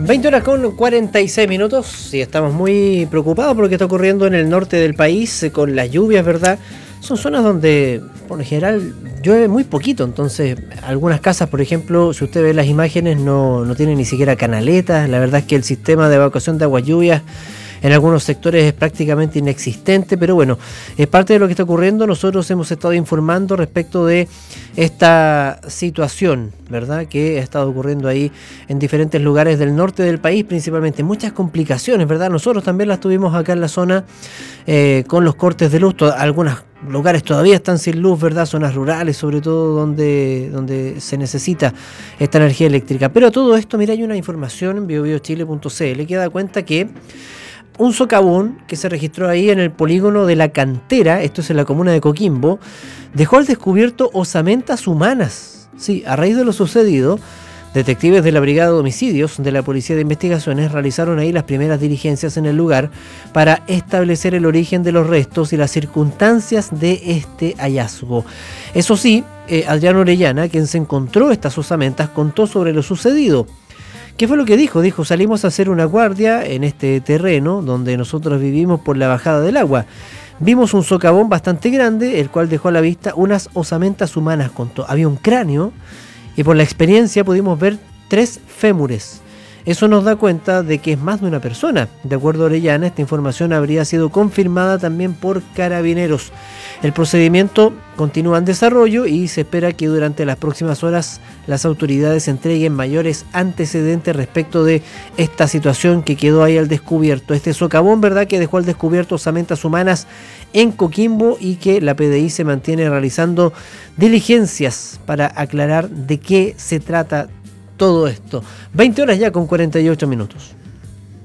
20 horas con 46 minutos y estamos muy preocupados por lo que está ocurriendo en el norte del país con las lluvias, ¿verdad? Son zonas donde, por lo general, llueve muy poquito, entonces algunas casas, por ejemplo, si usted ve las imágenes, no tienen ni siquiera canaletas. La verdad es que el sistema de evacuación de aguas lluvias en algunos sectores es prácticamente inexistente, pero bueno, es parte de lo que está ocurriendo. Nosotros hemos estado informando respecto de esta situación, ¿verdad?, que ha estado ocurriendo ahí en diferentes lugares del norte del país, principalmente muchas complicaciones, ¿verdad? Nosotros también las tuvimos acá en la zona con los cortes de luz. Algunos lugares todavía están sin luz, ¿verdad? Zonas rurales, sobre todo donde se necesita esta energía eléctrica. Pero a todo esto, mira, hay una información en biobiochile.cl que da cuenta que un socavón que se registró ahí en el polígono de La Cantera, esto es en la comuna de Coquimbo, dejó al descubierto osamentas humanas. Sí, a raíz de lo sucedido, detectives de la Brigada de Homicidios de la Policía de Investigaciones realizaron ahí las primeras diligencias en el lugar para establecer el origen de los restos y las circunstancias de este hallazgo. Eso sí, Adriano Orellana, quien se encontró estas osamentas, contó sobre lo sucedido. ¿Qué fue lo que dijo? Dijo: salimos a hacer una guardia en este terreno donde nosotros vivimos por la bajada del agua. Vimos un socavón bastante grande, el cual dejó a la vista unas osamentas humanas. Contó. Había un cráneo y por la experiencia pudimos ver 3 fémures. Eso nos da cuenta de que es más de una persona. De acuerdo a Orellana, esta información habría sido confirmada también por Carabineros. El procedimiento continúa en desarrollo y se espera que durante las próximas horas las autoridades entreguen mayores antecedentes respecto de esta situación que quedó ahí al descubierto. Este socavón, ¿verdad?, que dejó al descubierto osamentas humanas en Coquimbo y que la PDI se mantiene realizando diligencias para aclarar de qué se trata todo esto. 20 horas ya con 48 minutos.